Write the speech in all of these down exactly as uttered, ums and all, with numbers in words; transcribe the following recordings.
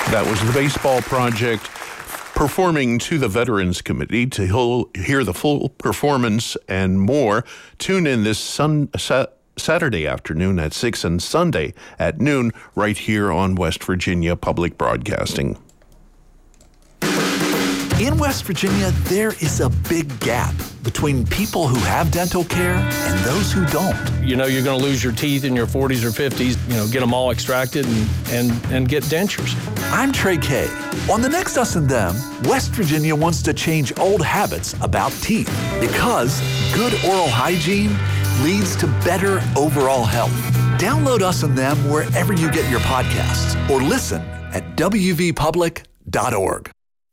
That was the Baseball Project performing to the Veterans Committee. To hear the full performance and more, tune in this sun, sa- Saturday afternoon at six and Sunday at noon right here on West Virginia Public Broadcasting. In West Virginia, there is a big gap between people who have dental care and those who don't. You know, you're going to lose your teeth in your forties or fifties, you know, get them all extracted and, and, and get dentures. I'm Trey Kay. On the next Us and Them, West Virginia wants to change old habits about teeth because good oral hygiene leads to better overall health. Download Us and Them wherever you get your podcasts or listen at w v public dot org.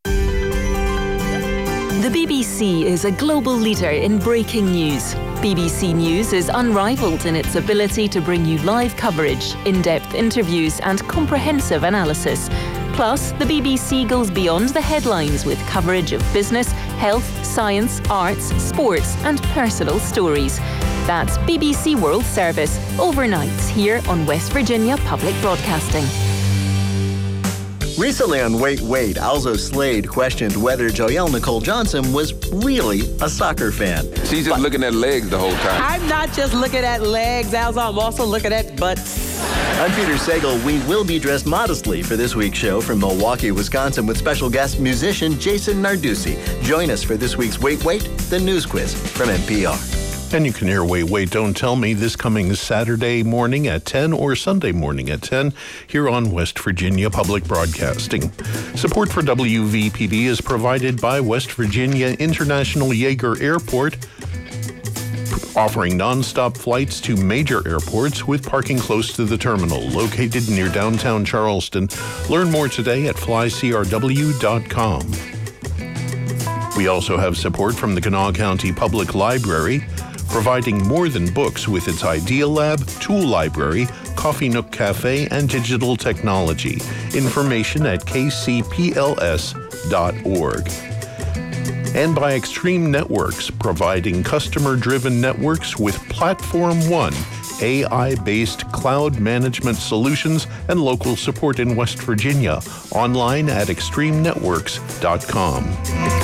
The B B C is a global leader in breaking news. B B C News is unrivaled in its ability to bring you live coverage, in-depth interviews and comprehensive analysis. Plus, the B B C goes beyond the headlines with coverage of business, health, science, arts, sports and personal stories. That's B B C World Service, overnights here on West Virginia Public Broadcasting. Recently on Wait, Wait, Alzo Slade questioned whether Joelle Nicole Johnson was really a soccer fan. She's just but, looking at legs the whole time. I'm not just looking at legs, Alzo. I'm also looking at butts. I'm Peter Sagal. We will be dressed modestly for this week's show from Milwaukee, Wisconsin with special guest musician Jason Narducci. Join us for this week's Wait, Wait, the news quiz from N P R. And you can hear Wait, Wait, Don't Tell Me this coming Saturday morning at ten or Sunday morning at ten here on West Virginia Public Broadcasting. Support for W V P B is provided by West Virginia International Yeager Airport, offering nonstop flights to major airports with parking close to the terminal, located near downtown Charleston. Learn more today at fly c r w dot com. We also have support from the Kanawha County Public Library, providing more than books with its Idea Lab, Tool Library, Coffee Nook Cafe, and digital technology. Information at k c p l s dot org. And by Extreme Networks, providing customer-driven networks with Platform One, A I-based cloud management solutions and local support in West Virginia. Online at extreme networks dot com.